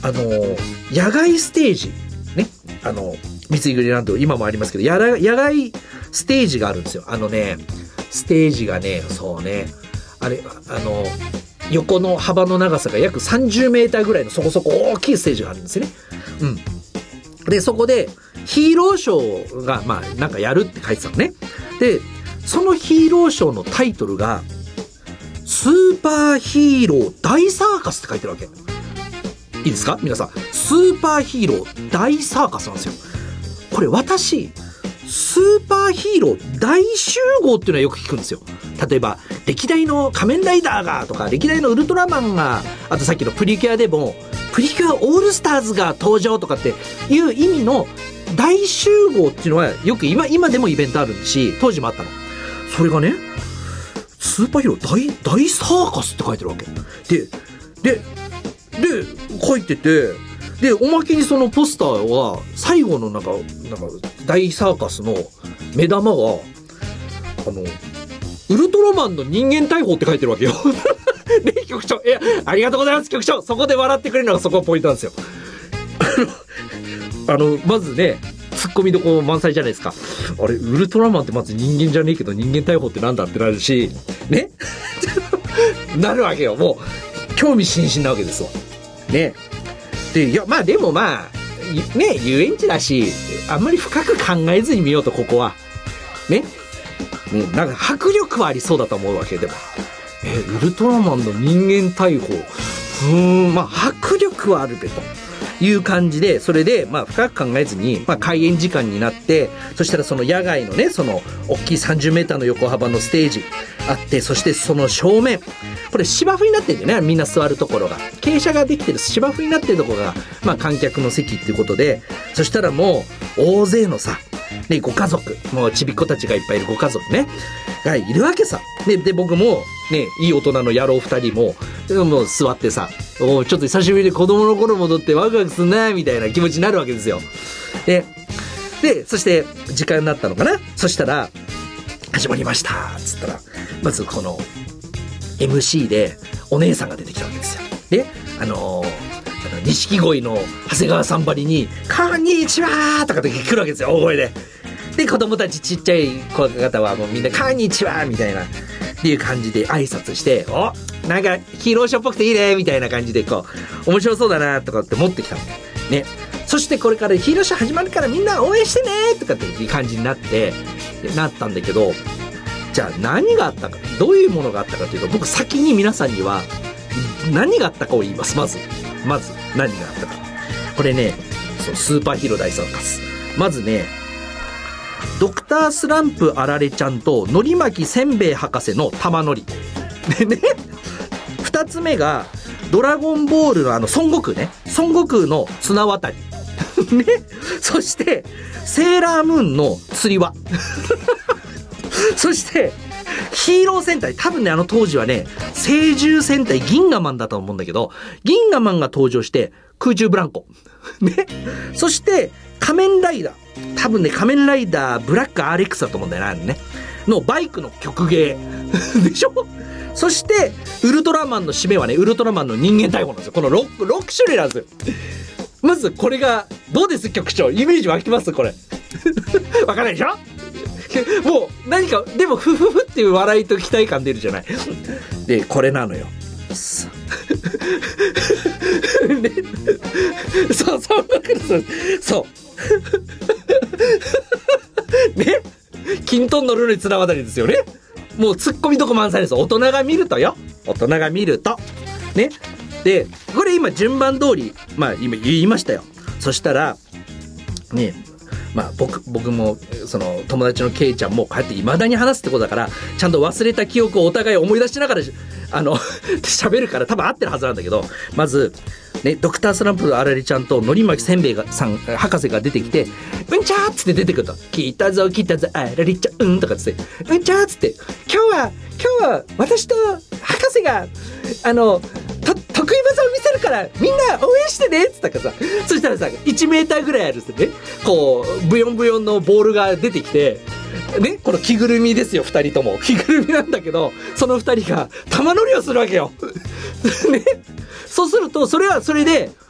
野外ステージね、三井グリーンランド今もありますけど、野外ステージがあるんですよ。ステージがね、そうね、横の幅の長さが約30メーターぐらいのそこそこ大きいステージがあるんですよね。うん。で、そこでヒーローショーが、まあ、なんかやるって書いてたのね。で、そのヒーローショーのタイトルが、スーパーヒーロー大サーカスって書いてるわけ。いいですか皆さん。スーパーヒーロー大サーカスなんですよ。これ私、スーパーヒーロー大集合っていうのはよく聞くんですよ。例えば、歴代の仮面ライダーがとか、歴代のウルトラマンが、あとさっきのプリキュアでも、プリキュアオールスターズが登場とかっていう意味の大集合っていうのはよく今でもイベントあるし、当時もあったの。それがね、スーパーヒーロー大サーカスって書いてるわけ。で、書いてて、で、おまけにそのポスターは、最後のなんか大サーカスの目玉が、ウルトラマンの人間大砲って書いてるわけよ。ね、局長。いや、ありがとうございます、局長。そこで笑ってくれるのがそこがポイントなんですよ。まずね、ツッコミどころ満載じゃないですか。あれ、ウルトラマンってまず人間じゃねえけど、人間大砲ってなんだってなるし、ねなるわけよ。もう、興味津々なわけですわ。ね。で、いや、まあでもまあ、ね、遊園地だし、あんまり深く考えずに見ようと、ここは。ね。なんか迫力はありそうだと思うわけでも。ウルトラマンの人間大砲。まあ迫力はあるべという感じで、それでまあ深く考えずに、まあ開演時間になって、そしたらその野外のね、その大きい30メーターの横幅のステージあって、そしてその正面、これ芝生になってるんだよね、みんな座るところが。傾斜ができてる芝生になってるところが、まあ観客の席っていうことで、そしたらもう大勢のさ、ね、ご家族、もうちびっ子たちがいっぱいいるご家族ね、がいるわけさ。で、僕も、ね、いい大人の野郎二人もう座ってさ、ちょっと久しぶりに子供の頃戻ってワクワクすんな、みたいな気持ちになるわけですよ。で、そして時間になったのかな。そしたら、始まりました、つったら、まずこの、MC でお姉さんが出てきたわけですよ。で、錦鯉の長谷川さんばりに、こんにちはーとかって来るわけですよ、大声で。で、子供たちちっちゃい子方はもうみんな、こんにちはみたいな、っていう感じで挨拶して、なんかヒーローショーっぽくていいねみたいな感じで、こう、面白そうだなとかって持ってきたの。ね。そしてこれからヒーローショー始まるからみんな応援してねとかっていう感じになったんだけど、じゃあ何があったか、どういうものがあったかというと、僕先に皆さんには何があったかを言います。まず何があったか。これね、スーパーヒーロー大サーカス。まずね、ドクタースランプあられちゃんとのり巻きせんべい博士の玉乗り。でね、二つ目がドラゴンボールの孫悟空ね。孫悟空の綱渡り。ね。そして、セーラームーンの釣り輪。そして、ヒーロー戦隊、多分ね、当時はね、聖獣戦隊銀河マンだと思うんだけど、銀河マンが登場して、空中ブランコ。ね。そして、仮面ライダー。多分ね、仮面ライダーブラック RX だと思うんだよな、ね。のバイクの曲芸。でしょ。そして、ウルトラマンの締めはね、ウルトラマンの人間大砲なんですよ。この 6種類なんですよ。まず、これが、どうです局長？イメージ湧きますこれ。わかんないでしょ？もう、何か、でも、ふふふっていう笑いと期待感出るじゃない。で、これなのよ。ね、そうね、キントン乗るのに綱渡りですよね。もう突っ込みどこ満載です。大人が見るとよ。ね。で、これ今順番通り、まあ今言いましたよ。そしたら、ね、まあ僕も、その友達のケイちゃんもこうやって未だに話すってことだから、ちゃんと忘れた記憶をお互い思い出しながら、喋るから多分合ってるはずなんだけど、まず、ね、ドクタースランプのあられちゃんとのり巻きせんべい博士が出てきて、うんちゃーっつって出てくると、来たぞあられちゃんとかつって、うんちゃーっつって、今日は私と博士が得意技を見せるからみんな応援してねっつったからさ、そしたらさ、1メーターぐらいあるっすね、こうブヨンブヨンのボールが出てきてね、この着ぐるみですよ、2人とも着ぐるみなんだけど、その2人が玉乗りをするわけよ。ね、そうするとそれはそれで